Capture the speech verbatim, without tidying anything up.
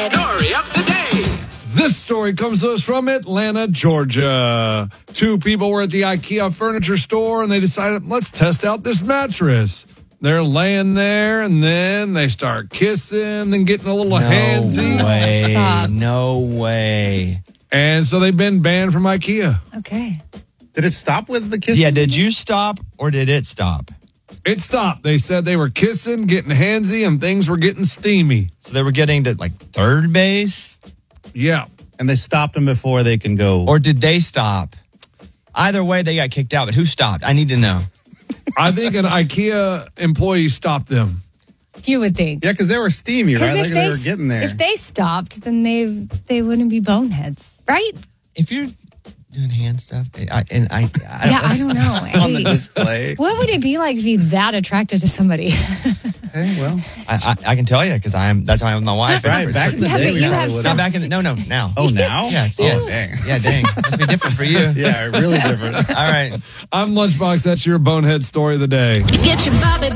Story of the day. This story comes to us from Atlanta, Georgia. Two people were at the IKEA furniture store and they decided, let's test out this mattress. They're laying there and then they start kissing and getting a little No handsy. way. Stop. No way. And so they've been banned from IKEA. Okay. Did it stop with the kissing? Yeah, did you stop or did it stop? It stopped. They said they were kissing, getting handsy, and things were getting steamy. So they were getting to like third base? Yeah. And they stopped them before they can go. Or did they stop? Either way, they got kicked out, but who stopped? I need to know. I think an IKEA employee stopped them. You would think. Yeah, because they were steamy, right? Because Like if they they, were getting there. if they stopped, then they they wouldn't be boneheads, right? If you're doing hand stuff, I, and I, I don't, Yeah, I don't know. on the Hey, display. what would it be like to be that attracted to somebody? Hey, well. I, I, I can tell you because I'm. That's how I'm with my wife. Right, back in the Yeah, day, but we you probably have would Not some- back in the, no, no, now. Oh, now? Yeah, it's- Oh, yes. dang. Yeah, dang. Must be different for you. Yeah, really different. All right. I'm Lunchbox. That's your bonehead story of the day. Get your Bobby